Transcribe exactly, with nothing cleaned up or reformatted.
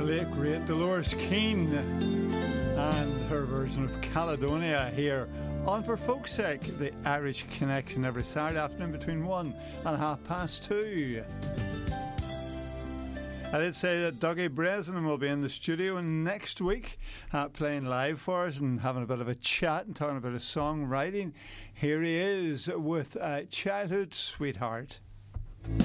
late great Dolores Keane and her version of Caledonia here on For Folk's Sake, the Irish Connection, every Saturday afternoon between one and half past two. I did say that Dougie Breslin will be in the studio next week uh, playing live for us and having a bit of a chat and talking about his songwriting. Here he is with uh, Childhood Sweetheart.